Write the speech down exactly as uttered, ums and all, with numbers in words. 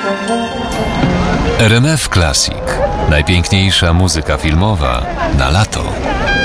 R M F Classic. Najpiękniejsza muzyka filmowa na lato.